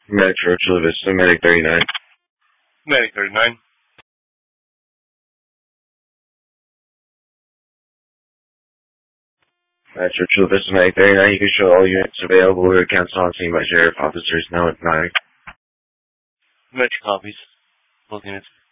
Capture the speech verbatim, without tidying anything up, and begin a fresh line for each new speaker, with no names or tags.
Metro Chula Vista, Medic thirty-nine.
Medic thirty-nine.
Metro Chula Vista, Medic thirty-nine. You can show all units available. We're cancel on scene by sheriff officers now at nine.
Metro copies. Both units.